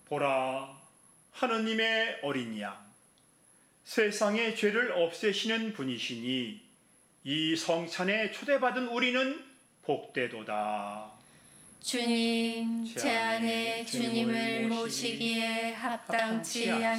보라, 하느님의 어린 양, 세상의 죄를 없애시는 분이시니 이 성찬에 초대받은 우리는 복되도다. 주님, 제 안에 주님을 모시기에 합당치